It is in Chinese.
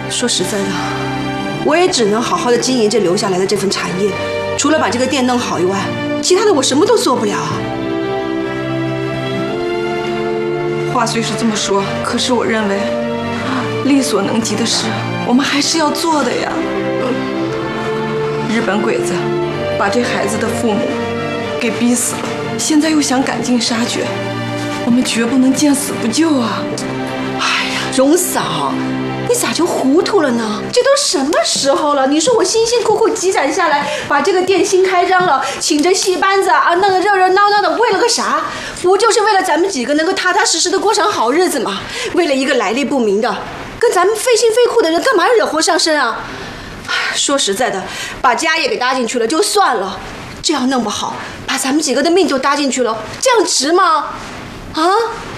说实在的，我也只能好好的经营这留下来的这份产业，除了把这个店弄好以外，其他的我什么都做不了啊。 话虽是这么说，可是我认为，力所能及的事，我们还是要做的呀。日本鬼子把这孩子的父母给逼死了，现在又想赶尽杀绝，我们绝不能见死不救啊！ 哎呀，荣嫂，你咋就糊涂了呢？这都什么时候了？你说我辛辛苦苦积攒下来，把这个店新开张了，请着戏班子啊，弄得热热闹闹的，为了个啥？不就是为了咱们几个能够踏踏实实的过上好日子吗？为了一个来历不明的，跟咱们费心费苦的人，干嘛惹祸上身啊？说实在的，把家业给搭进去了就算了，这样弄不好，把咱们几个的命就搭进去了，这样值吗？啊？